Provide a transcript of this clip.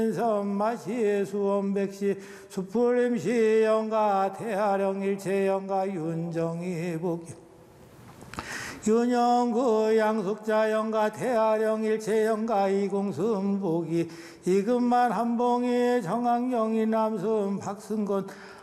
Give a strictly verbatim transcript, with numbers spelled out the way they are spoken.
선마시 수원백시 수풀임시 영가 태하령 일체 영가 윤정이 복기 윤영구 양숙자 영가 태하령 일체 영가 이공순복이 이금만 한봉이 정학영이 남순 박승건